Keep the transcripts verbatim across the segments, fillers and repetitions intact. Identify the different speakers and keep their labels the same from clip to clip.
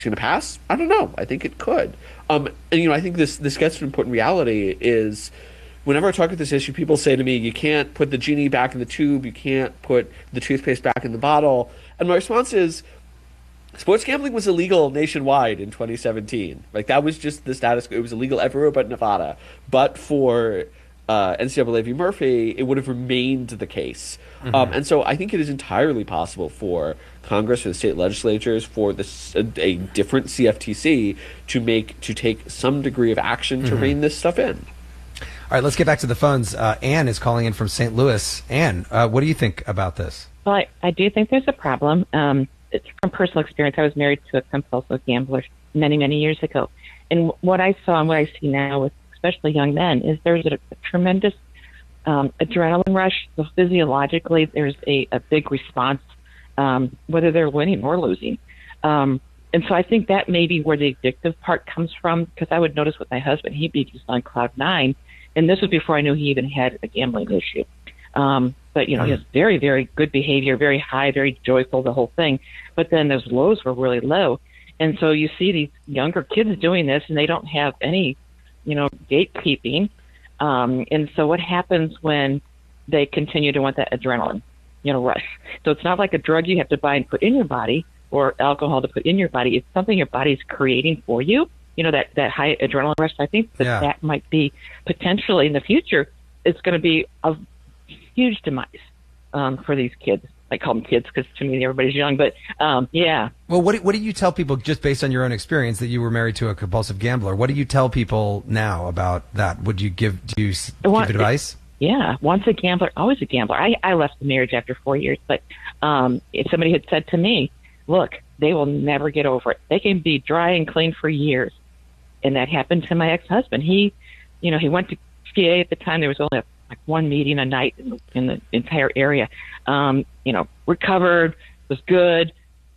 Speaker 1: going to pass? I don't know. I think it could. Um, and, you know, I think this, this gets to an important reality is whenever I talk about this issue, people say to me, you can't put the genie back in the tube. You can't put the toothpaste back in the bottle. And my response is, sports gambling was illegal nationwide in twenty seventeen. Like, that was just the status quo. It was illegal everywhere but Nevada. But for uh, N C double A v. Murphy, it would have remained the case. Mm-hmm. Um, and so I think it is entirely possible for Congress, for the state legislatures, for this, a, a different C F T C to make to take some degree of action to mm-hmm. rein this stuff in.
Speaker 2: All right, let's get back to the phones. Uh, Anne is calling in from Saint Louis. Anne, uh, what do you think about this?
Speaker 3: Well, I, I do think there's a problem. Um, it's from personal experience. I was married to a compulsive gambler many, many years ago. And what I saw and what I see now with especially young men is there's a, a tremendous um, adrenaline rush. So physiologically, there's a, a big response, um, whether they're winning or losing. Um, and so I think that may be where the addictive part comes from, because I would notice with my husband, he'd be just on cloud nine. And this was before I knew he even had a gambling issue. Um, but, you know, he has very, very good behavior, very high, very joyful, the whole thing. But then those lows were really low. And so you see these younger kids doing this, and they don't have any, you know, gatekeeping. Um, and so what happens when they continue to want that adrenaline, you know, rush? So it's not like a drug you have to buy and put in your body, or alcohol to put in your body. It's something your body's creating for you. You know, that, that high adrenaline rush. I think that yeah. that might be potentially in the future, it's going to be a huge demise um, for these kids. I call them kids because to me everybody's young, but um, yeah.
Speaker 2: Well, what do, what do you tell people, just based on your own experience, that you were married to a compulsive gambler? What do you tell people now about that? Would you give do you
Speaker 3: One,
Speaker 2: give advice?
Speaker 3: Yeah, once a gambler, always a gambler. I, I left the marriage after four years, but um, if somebody had said to me, "Look, they will never get over it. They can be dry and clean for years," and that happened to my ex-husband. He, you know, he went to P A at the time. There was only a like one meeting a night in, in the entire area. Um, you know, recovered, was good,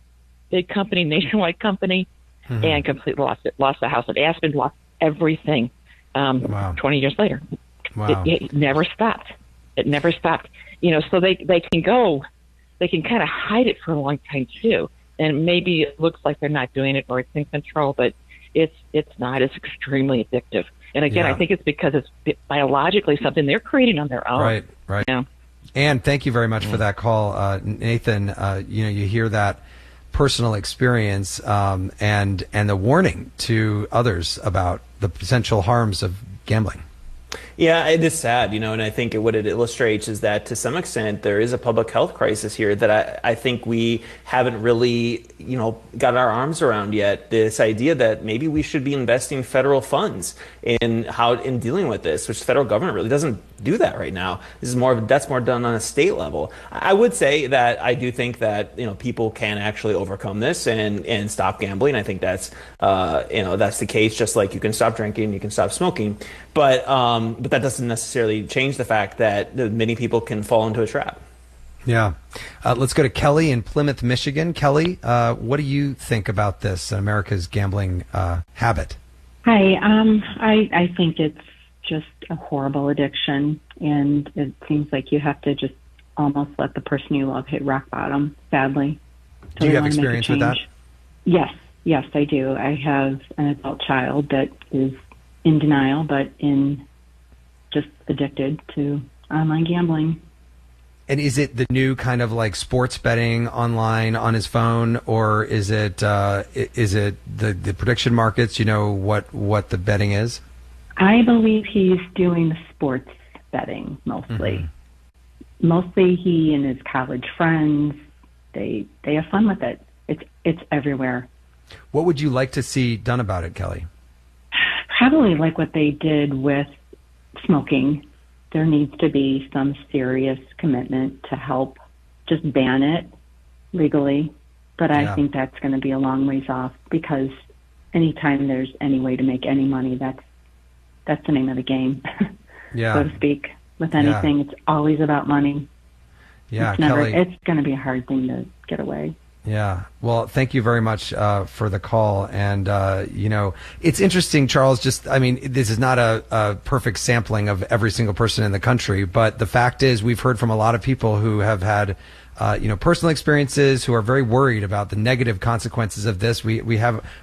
Speaker 3: big company, nationwide company, mm-hmm. and completely lost it. Lost the house at Aspen, lost everything. Um, wow. twenty years later,
Speaker 2: wow.
Speaker 3: it, it never stopped. It never stopped. You know, so they they can go, they can kind of hide it for a long time too, and maybe it looks like they're not doing it or it's in control, but it's it's not. It's extremely addictive. And again, yeah. I think it's because it's biologically something they're creating on their own.
Speaker 2: Right, right.
Speaker 3: Yeah.
Speaker 2: Anne, thank you very much for that call. Uh, Nathan, uh, you know, you hear that personal experience um, and and the warning to others about the potential harms of gambling.
Speaker 4: Yeah, it is sad, you know, and I think what it illustrates is that to some extent there is a public health crisis here that I, I think we haven't really, you know, got our arms around yet. This idea that maybe we should be investing federal funds in how in dealing with this, which the federal government really doesn't do that right now. This is more of that's more done on a state level. I would say that I do think that, you know, people can actually overcome this and and stop gambling. I think that's uh, you know, that's the case. Just like you can stop drinking, you can stop smoking, but um, but that doesn't necessarily change the fact that many people can fall into a trap.
Speaker 2: Yeah. Uh, let's go to Kelly in Plymouth, Michigan. Kelly, uh, what do you think about this, America's gambling uh, habit?
Speaker 5: Hi. Um, I, I think it's just a horrible addiction, and it seems like you have to just almost let the person you love hit rock bottom, sadly. So
Speaker 2: do you have experience with that?
Speaker 5: Yes. Yes, I do. I have an adult child that is in denial, but in just addicted to online gambling.
Speaker 2: And is it the new kind of like sports betting online on his phone, or is it uh, is it the, the prediction markets? You know what what the betting is?
Speaker 5: I believe he's doing the sports betting mostly. Mm-hmm. Mostly he and his college friends, they they have fun with it. It's it's everywhere.
Speaker 2: What would you like to see done about it, Kelly?
Speaker 5: Probably like what they did with smoking. There needs to be some serious commitment to help just ban it legally. But I yeah. think that's going to be a long ways off, because anytime there's any way to make any money, that's that's the name of the game,
Speaker 2: yeah.
Speaker 5: so to speak. With anything, yeah. it's always about money.
Speaker 2: Yeah,
Speaker 5: it's never,
Speaker 2: Kelly.
Speaker 5: It's going to be a hard thing to get away.
Speaker 2: Yeah. Well, thank you very much uh, for the call. And, uh, you know, it's interesting, Charles, just, I mean, this is not a, a perfect sampling of every single person in the country, but the fact is we've heard from a lot of people who have had uh, you know, personal experiences, who are very worried about the negative consequences of this. We we have